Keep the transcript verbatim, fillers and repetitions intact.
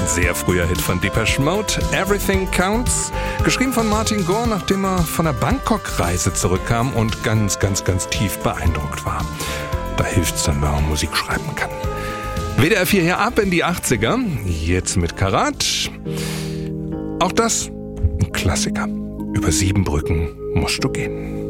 Ein sehr früher Hit von Depeche Mode, Everything Counts. Geschrieben von Martin Gore, nachdem er von der Bangkok-Reise zurückkam und ganz, ganz, ganz tief beeindruckt war. Da hilft's dann, wenn man Musik schreiben kann. W D R vier hier ab in die achtziger, jetzt mit Karat. Auch das ein Klassiker. Über sieben Brücken musst du gehen.